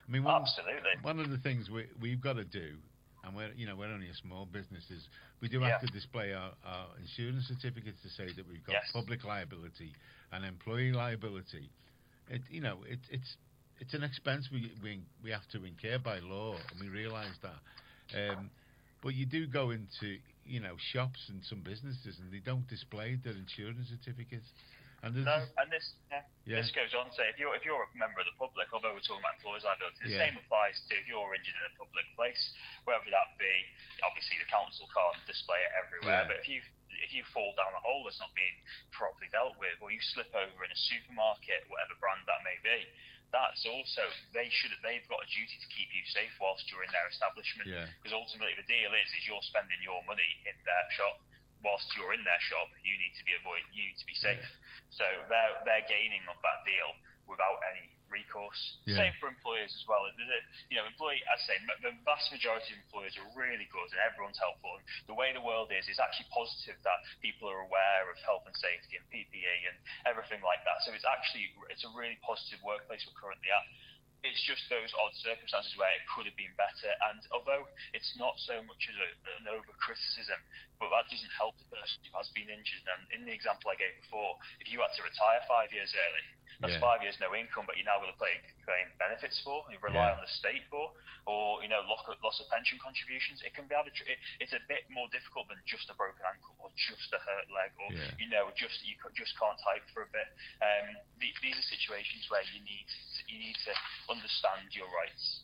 I mean, Absolutely. One of the things we've got to do, and we're only a small business, is we do have to display our insurance certificates to say that we've got public liability and employee liability. It's an expense we have to incur by law, and we realise that. But you do go into shops and some businesses, and they don't display their insurance certificates. And this goes on to say, if you're a member of the public, although we're talking about employees' liability, the same applies to if you're injured in a public place, whether that be, obviously the council can't display it everywhere, but if you fall down a hole that's not being properly dealt with, or you slip over in a supermarket, whatever brand that may be, that's also, they've got a duty to keep you safe whilst you're in their establishment, because ultimately the deal is you're spending your money in their shop. Whilst you're in their shop, you need to be safe. So they're gaining on that deal without any recourse. Same for employers as well. Employee, as I say, the vast majority of employers are really good and everyone's helpful. And the way the world is actually positive that people are aware of health and safety and PPE and everything like that. So it's a really positive workplace we're currently at. It's just those odd circumstances where it could have been better, and although it's not so much as an over-criticism, but that doesn't help the person who has been injured. And in the example I gave before, if you had to retire 5 years early, that's 5 years no income, but you're now going to claim benefits for, you rely on the state for, or loss of pension contributions. It can be it's a bit more difficult than just a broken ankle or just a hurt leg, or you just can't type for a bit. These are situations where you need to understand your rights.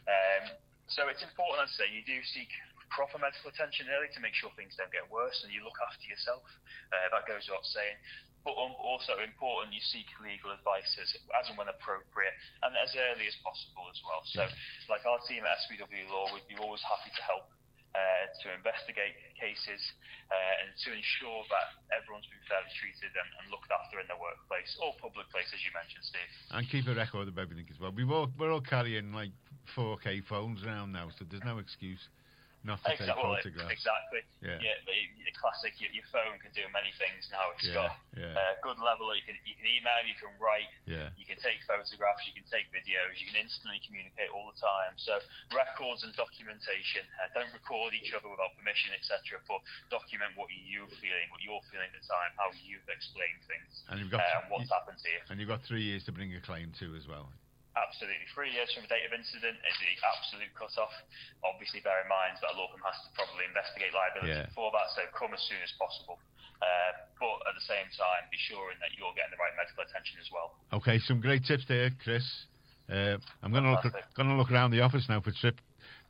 So it's important, I'd say, you do seek proper medical attention early to make sure things don't get worse, and you look after yourself. That goes without saying. But also important, you seek legal advice as and when appropriate, and as early as possible as well. So, like our team at SBW Law, we'd be always happy to help to investigate cases and to ensure that everyone's been fairly treated and looked after in their workplace or public place, as you mentioned, Steve. And keep a record of everything as well. We're all carrying like 4K phones around now, so there's no excuse not to take photographs. Exactly. The classic, your phone can do many things now. It's got good level. You can email, you can write, you can take photographs, you can take videos, you can instantly communicate all the time. So records and documentation. Don't record each other without permission, etc. But document what you're feeling at the time, how you've explained things, and what's happened to you. And you've got 3 years to bring a claim to as well. Absolutely. 3 years from the date of incident is the absolute cut-off. Obviously, bear in mind that a law firm has to probably investigate liability before that, so come as soon as possible. But at the same time, be sure that you're getting the right medical attention as well. Okay, some great tips there, Chris. I'm going to look around the office now for trip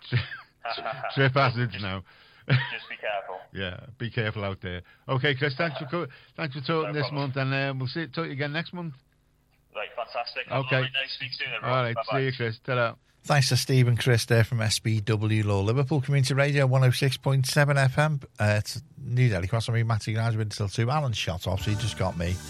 hazards now. Just be careful. Be careful out there. Okay, Chris, thanks for talking this month, and we'll talk again next month. Right, fantastic. Okay. Speak soon, everyone. All right, bye-bye. See you, Chris. Ta-da. Thanks to Steve and Chris there from SBW Law. Liverpool Community Radio 106.7 FM. It's New Delhi Cross. I'm Matty Grange until 2. Alan shot off, so he just got me.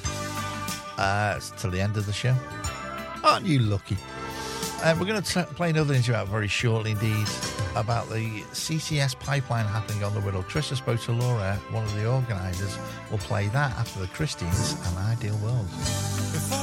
It's till the end of the show. Aren't you lucky? We're going to play another interview out very shortly indeed about the CCS pipeline happening on the Wirral. Chris has spoke to Laura, one of the organisers. We'll play that after the Christians and Ideal World.